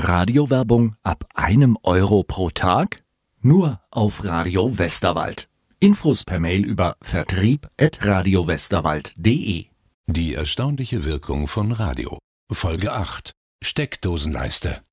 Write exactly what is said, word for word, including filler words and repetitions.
Radiowerbung ab einem Euro pro Tag? Nur auf Radio Westerwald. Infos per Mail über vertrieb at radiowesterwald punkt de. Die erstaunliche Wirkung von Radio. Folge acht. Steckdosenleiste.